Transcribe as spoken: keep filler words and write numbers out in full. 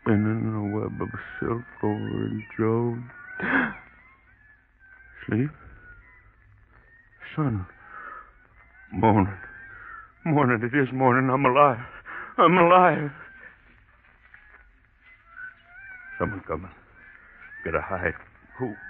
spinning a web of silk over in Joe. Sleep? Sun. Morning. Morning, it is morning. I'm alive. I'm alive. Someone coming. Get a hide. Who?